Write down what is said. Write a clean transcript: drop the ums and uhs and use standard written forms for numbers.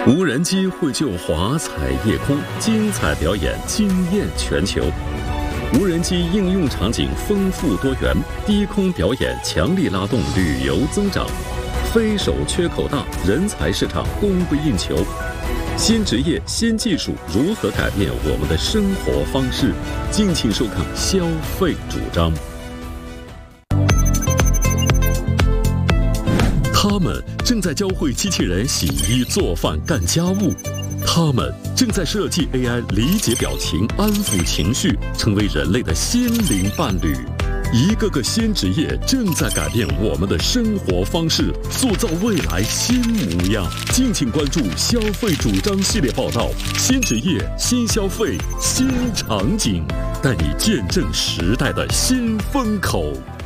无人机绘就华彩夜空，精彩表演惊艳全球。无人机应用场景丰富多元，低空表演强力拉动旅游增长。飞手缺口大，人才市场供不应求。新职业、新技术如何改变我们的生活方式？敬请收看《消费主张》。他们正在教会机器人洗衣、做饭、干家务。他们正在设计 AI 理解表情、安抚情绪，成为人类的心灵伴侣。一个个新职业正在改变我们的生活方式，塑造未来新模样。敬请关注《消费主张》系列报道：新职业、新消费、新场景，带你见证时代的新风口。